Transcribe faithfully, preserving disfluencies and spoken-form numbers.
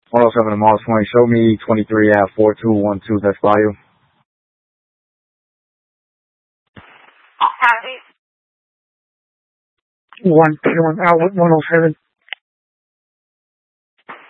one oh seven to Mars Point. Show me twenty-three at four two one two. That's by you. Copy. One, one out with one oh seven.